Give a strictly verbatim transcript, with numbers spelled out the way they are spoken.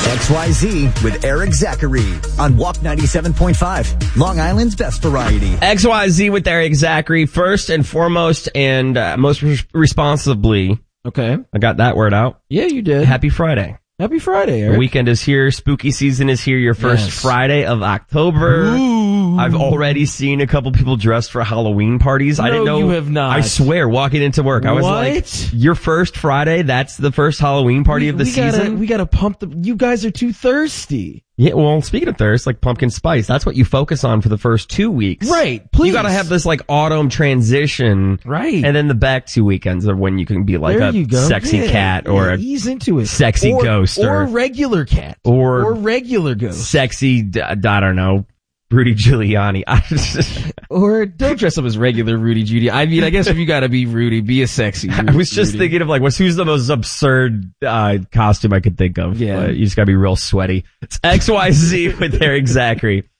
X Y Z with Eric Zachary on Walk ninety-seven point five, Long Island's best variety. X Y Z with Eric Zachary, first and foremost and uh, most re- responsibly. Okay. I got that word out. Yeah, you did. Happy Friday. Happy Friday, Eric. The weekend is here. Spooky season is here. Your first Yes. Friday of October. Ooh. I've already seen a couple people dressed for Halloween parties. I No, didn't know. you have not. I swear, walking into work, I was What? like, your first Friday, that's the first Halloween party we, of the we season? Gotta, we gotta pump the, you guys are too thirsty. Yeah, well, speaking of thirst, like pumpkin spice, that's what you focus on for the first two weeks. Right, please. You gotta have this like autumn transition. Right. And then the back two weekends are when you can be like there a you go. sexy Yeah, cat or yeah, a ease into it. sexy or, ghost or or, a regular cat. or, or regular ghost. sexy, d- I don't know, Rudy Giuliani. Or don't dress up as regular Rudy Judy. I mean, I guess if you gotta be Rudy, be a sexy Rudy. I was just Rudy. thinking of like, what's, who's the most absurd uh, costume I could think of? Yeah. Uh, you just gotta be real sweaty. It's X Y Z with Eric Zachary.